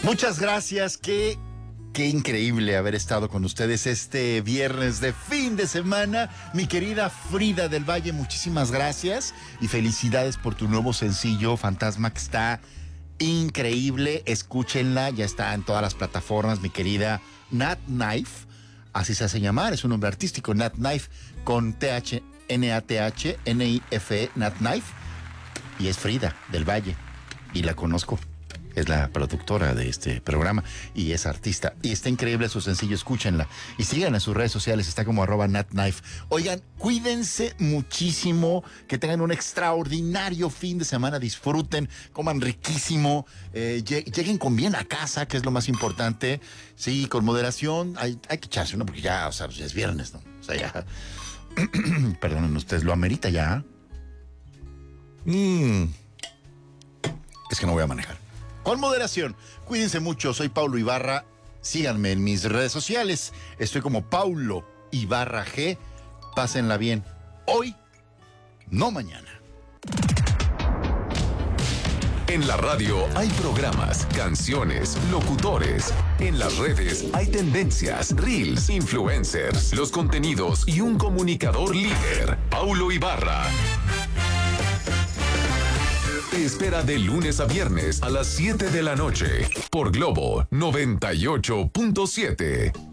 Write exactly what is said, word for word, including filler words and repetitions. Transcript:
Muchas gracias, qué, qué increíble haber estado con ustedes este viernes de fin de semana. Mi querida Frida del Valle, muchísimas gracias y felicidades por tu nuevo sencillo, Fantasma, que está increíble. Escúchenla, ya está en todas las plataformas, mi querida Nat Knife, así se hace llamar, es un nombre artístico, Nat Knife, con T H, N A T H, N I F E, Nat Knife, y es Frida del Valle, y la conozco. Es la productora de este programa y es artista. Y está increíble su sencillo, escúchenla. Y síganla en sus redes sociales, está como arroba natknife. Oigan, cuídense muchísimo, que tengan un extraordinario fin de semana, disfruten, coman riquísimo, eh, lleguen con bien a casa, que es lo más importante. Sí, con moderación, hay, hay que echarse uno porque ya, o sea, ya es viernes, ¿no? O sea, ya... Perdonen ustedes, lo amerita ya. Mm. Es que no voy a manejar. Con moderación, cuídense mucho, soy Paulo Ibarra, síganme en mis redes sociales, estoy como Paulo Ibarra G, pásenla bien, hoy, no mañana. En la radio hay programas, canciones, locutores. En las redes hay tendencias, reels, influencers, los contenidos y un comunicador líder, Paulo Ibarra. Te espera de lunes a viernes a las siete de la noche por Globo noventa y ocho punto siete.